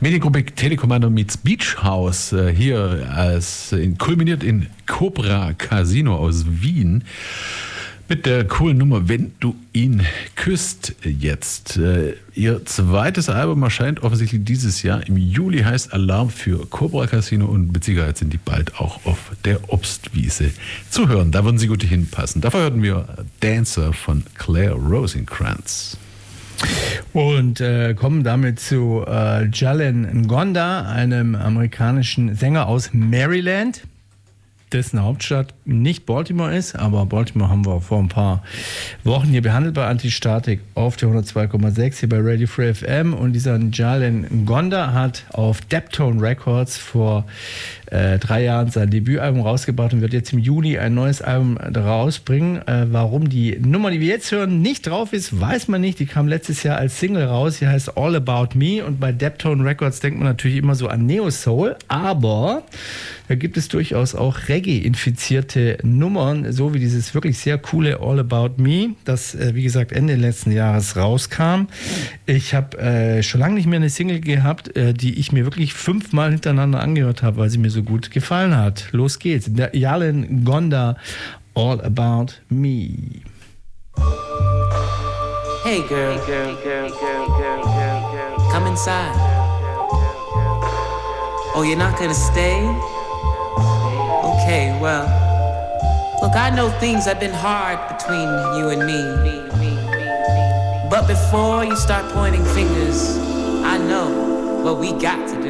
Mediengruppe Telekommando meets Beach House, kulminiert in Cobra Casino aus Wien. Mit der coolen Nummer Wenn du ihn küsst jetzt. Ihr zweites Album erscheint offensichtlich dieses Jahr. Im Juli heißt Alarm für Cobra Casino und mit Sicherheit sind die bald auch auf der Obstwiese zu hören. Da würden sie gut hinpassen. Dafür hörten wir Dancer von Claire Rosencrantz. Und kommen damit zu Jalen Ngonda, einem amerikanischen Sänger aus Maryland, dessen Hauptstadt nicht Baltimore ist, aber Baltimore haben wir vor ein paar Wochen hier behandelt bei Antistatik auf der 102,6 hier bei Radio Free FM. Und dieser Jalen Ngonda hat auf Deptone Records vor 3 Jahren sein Debütalbum rausgebracht und wird jetzt im Juni ein neues Album rausbringen. Warum die Nummer, die wir jetzt hören, nicht drauf ist, weiß man nicht. Die kam letztes Jahr als Single raus. Die heißt All About Me und bei Deptone Records denkt man natürlich immer so an Neo-Soul, aber da gibt es durchaus auch Reggae-infizierte Nummern, so wie dieses wirklich sehr coole All About Me, das, wie gesagt, Ende letzten Jahres rauskam. Ich habe schon lange nicht mehr eine Single gehabt, die ich mir wirklich 5-mal hintereinander angehört habe, weil sie mir so gut gefallen hat. Los geht's. Der Jalen Ngonda, All About Me. Hey girl, come inside. Oh, you're not gonna stay? Okay, well, look, I know things have been hard between you and me. But before you start pointing fingers, I know what we got to do.